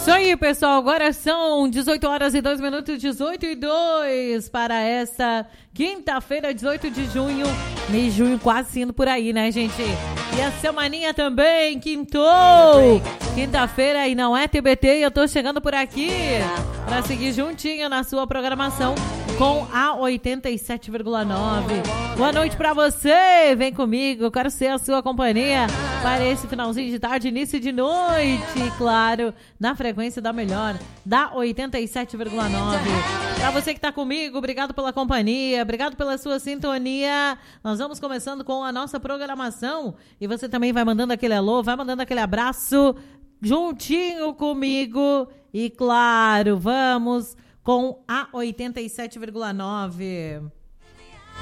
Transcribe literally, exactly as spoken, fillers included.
isso aí, pessoal. Agora são dezoito horas e dois minutos, dezoito e dois para essa quinta-feira, dezoito de junho. Mês de junho quase indo por aí, né, gente? E a semaninha também, quintou! Quinta-feira e não é T B T, e eu tô chegando por aqui para seguir juntinho na sua programação com a oitenta e sete vírgula nove. Boa noite pra você, vem comigo, eu quero ser a sua companhia para esse finalzinho de tarde, início de noite, claro, na frequência da melhor, da oitenta e sete vírgula nove. Pra você que tá comigo, obrigado pela companhia, obrigado pela sua sintonia. Nós vamos começando com a nossa programação e você também vai mandando aquele alô, vai mandando aquele abraço juntinho comigo e claro, vamos com a oitenta e sete vírgula nove.